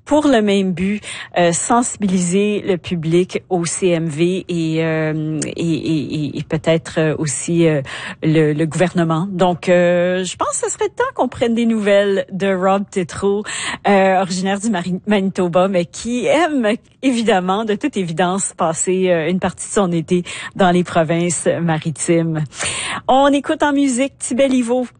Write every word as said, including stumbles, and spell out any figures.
pour le même but, euh, sensibiliser le public au C M V et euh, et, et, et peut-être aussi euh, le, le gouvernement. Donc, euh, je pense que ce serait temps qu'on prenne des nouvelles de Rob Tétrault, euh, originaire du Mari- Manitoba, mais qui aime évidemment, de toute évidence, passer euh, une partie de son été dans les provinces maritimes. On écoute en musique Tibet Livo